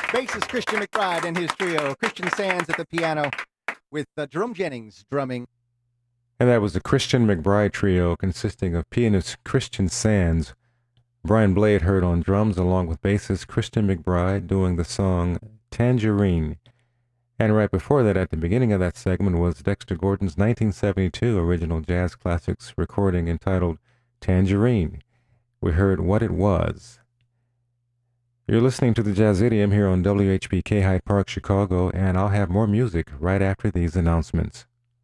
Bassist Christian McBride and his trio. Christian Sands at the piano with Jerome Jennings drumming. And that was the Christian McBride trio consisting of pianist Christian Sands, Brian Blade heard on drums, along with bassist Christian McBride doing the song Tangerine. And right before that, at the beginning of that segment, was Dexter Gordon's 1972 original jazz classics recording entitled Tangerine. We heard What It Was. You're listening to the Jazz Idiom here on WHPK Hyde Park, Chicago, and I'll have more music right after these announcements.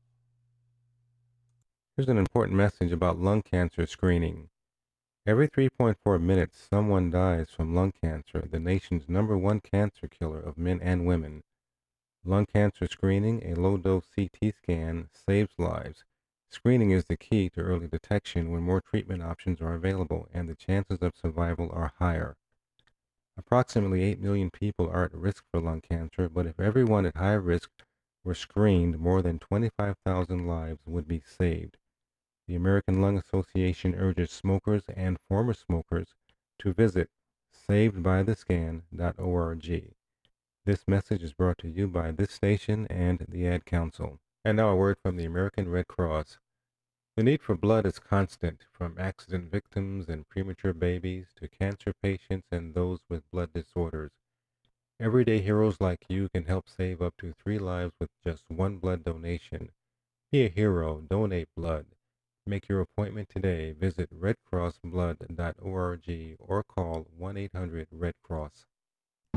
Here's an important message about lung cancer screening. Every 3.4 minutes, someone dies from lung cancer, the nation's #1 cancer killer of men and women. Lung cancer screening, a low-dose CT scan, saves lives. Screening is the key to early detection when more treatment options are available and the chances of survival are higher. Approximately 8 million people are at risk for lung cancer, but if everyone at high risk were screened, more than 25,000 lives would be saved. The American Lung Association urges smokers and former smokers to visit savedbythescan.org. This message is brought to you by this station and the Ad Council. And now a word from the American Red Cross. The need for blood is constant, from accident victims and premature babies to cancer patients and those with blood disorders. Everyday heroes like you can help save up to 3 lives with just 1 blood donation. Be a hero, donate blood. Make your appointment today. Visit redcrossblood.org or call 1-800-RED-CROSS.